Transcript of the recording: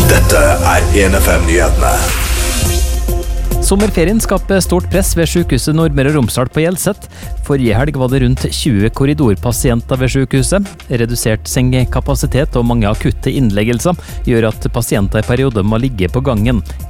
Dette 1FM-nyhetene. Sommerferien skaper stort press ved sykehuset Nordmøre og Romsdal på Hjelset. Forrige helg var det rundt 20 korridorpasienter ved sykehuset. Redusert sengekapasitet og mange akutte innleggelser gjør at pasienter i perioder må ligge på gangen.